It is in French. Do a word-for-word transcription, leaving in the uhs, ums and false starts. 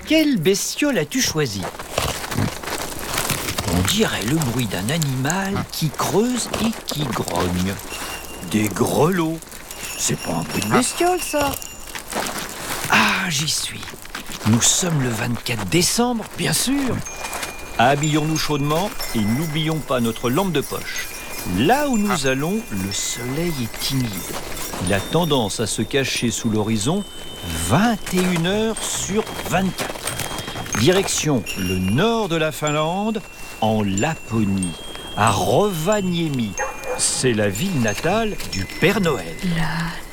Quelle bestiole as-tu choisi? On dirait le bruit d'un animal qui creuse et qui grogne. Des grelots. C'est pas un bruit de bestiole, ça. Ah, j'y suis. Nous sommes le vingt-quatre décembre, bien sûr. Habillons-nous chaudement et n'oublions pas notre lampe de poche. Là où nous allons, le soleil est timide. Il a tendance à se cacher sous l'horizon vingt et une heures sur vingt-quatre. Direction le nord de la Finlande, en Laponie, à Rovaniemi. C'est la ville natale du Père Noël. La,